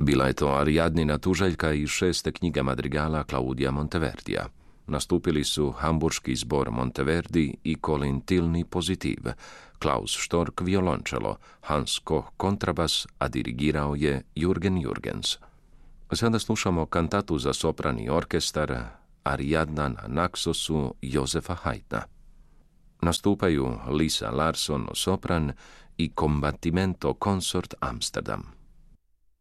Bila je to Ariadnina tuželjka iz 6. knjige madrigala Claudia Monteverdija. Nastupili su Hamburški zbor Monteverdi i Colin Tilney pozitiv, Klaus Stork violončelo, Hans Koch kontrabas, a dirigirao je Jürgen Jürgens. Sada slušamo kantatu za sopran i orkestar Ariadna na Naxosu Josefa Haydna. Nastupaju Lisa Larsson sopran i Combattimento Consort Amsterdam.